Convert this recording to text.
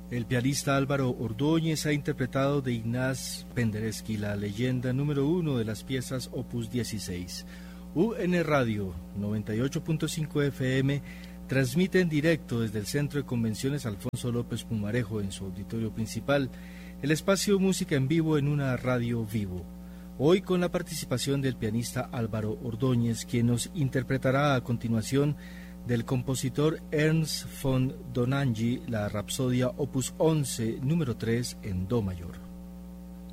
El pianista Álvaro Ordóñez ha interpretado de Ignaz Penderecki la leyenda número 1 de las piezas Opus 16. UN Radio 98.5 FM transmite en directo desde el Centro de Convenciones Alfonso López Pumarejo en su auditorio principal, el espacio Música en Vivo en una radio vivo. Hoy con la participación del pianista Álvaro Ordóñez, quien nos interpretará a continuación del compositor Ernst von Donangy la Rapsodia Opus 11, número 3 en Do mayor.